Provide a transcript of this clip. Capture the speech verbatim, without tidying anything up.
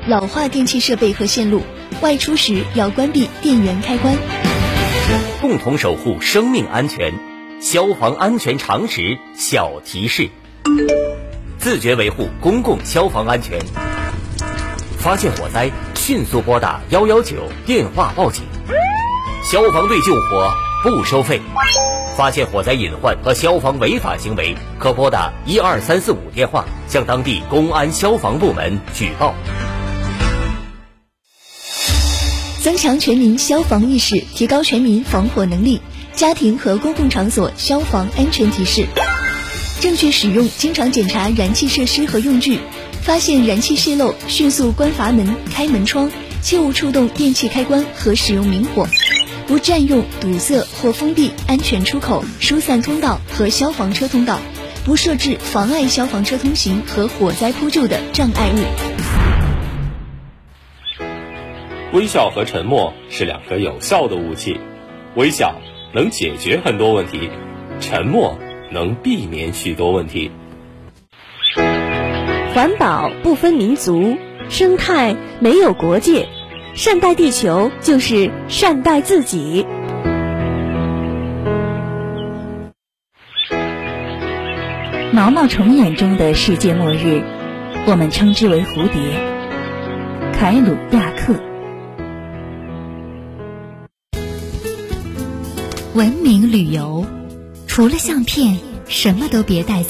老化电器设备和线路，外出时要关闭电源开关。 共同守护生命安全，消防安全常识小提示：自觉维护公共消防安全。发现火灾，迅速拨打一一九电话报警。消防队救火不收费。发现火灾隐患和消防违法行为，可拨打一二三四五电话向当地公安消防部门举报。 增强全民消防意识，提高全民防火能力。家庭和公共场所消防安全提示：正确使用，经常检查燃气设施和用具，发现燃气泄漏，迅速关阀门、开门窗，切勿触动电器开关和使用明火。不占用、堵塞或封闭安全出口、疏散通道和消防车通道，不设置妨碍消防车通行和火灾扑救的障碍物。 微笑和沉默是两个有效的武器，微笑能解决很多问题，沉默能避免许多问题。 环保不分民族，生态没有国界，善待地球就是善待自己。 毛毛虫眼中的世界末日，我们称之为蝴蝶。凯鲁亚克。 文明旅游，除了相片，什么都别带走。